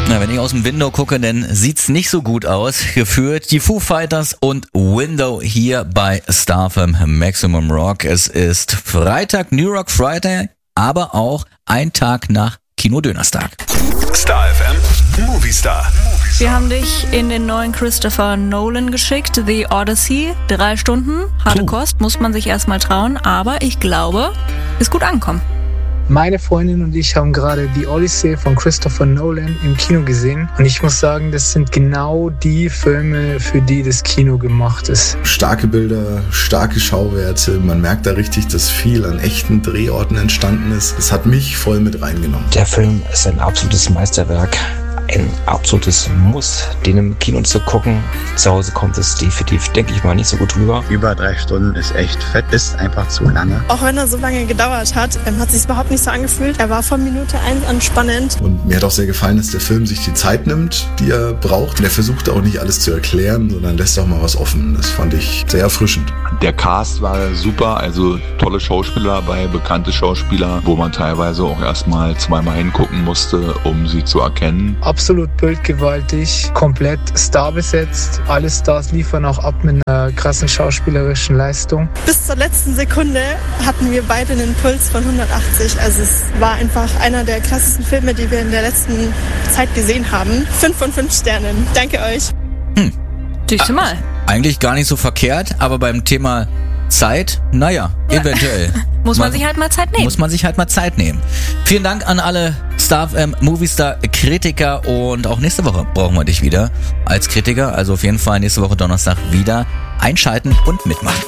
Na, wenn ich aus dem Window gucke, dann sieht's nicht so gut aus. Geführt die Foo Fighters und Window hier bei Star FM Maximum Rock. Es ist Freitag, New Rock Friday, aber auch ein Tag nach Kino-Dönerstag. Star FM Movie Star. Wir haben dich in den neuen Christopher Nolan geschickt, The Odyssey. 3 Stunden, harte Kost, muss man sich erstmal trauen, aber ich glaube, ist gut angekommen. Meine Freundin und ich haben gerade die Odyssey von Christopher Nolan im Kino gesehen und ich muss sagen, das sind genau die Filme, für die das Kino gemacht ist. Starke Bilder, starke Schauwerte, man merkt da richtig, dass viel an echten Drehorten entstanden ist. Das hat mich voll mit reingenommen. Der Film ist ein absolutes Meisterwerk. Ein absolutes Muss, den im Kino zu gucken. Zu Hause kommt es definitiv, denke ich mal, nicht so gut rüber. Über 3 Stunden ist echt fett, ist einfach zu lange. Auch wenn er so lange gedauert hat es sich überhaupt nicht so angefühlt. Er war von Minute 1 an spannend. Und mir hat auch sehr gefallen, dass der Film sich die Zeit nimmt, die er braucht. Und er versucht auch nicht alles zu erklären, sondern lässt auch mal was offen. Das fand ich sehr erfrischend. Der Cast war super, also tolle Schauspieler dabei, bekannte Schauspieler, wo man teilweise auch erstmal zweimal hingucken musste, um sie zu erkennen. Absolut bildgewaltig, komplett starbesetzt. Alle Stars liefern auch ab mit einer krassen schauspielerischen Leistung. Bis zur letzten Sekunde hatten wir beide einen Puls von 180. Also es war einfach einer der krassesten Filme, die wir in der letzten Zeit gesehen haben. 5 von 5 Sternen. Danke euch. Siehst du mal. Eigentlich gar nicht so verkehrt, aber beim Thema Zeit, eventuell. Muss man sich halt mal Zeit nehmen. Vielen Dank an alle Star FM Movie Star Kritiker und auch nächste Woche brauchen wir dich wieder als Kritiker. Also auf jeden Fall nächste Woche Donnerstag wieder einschalten und mitmachen.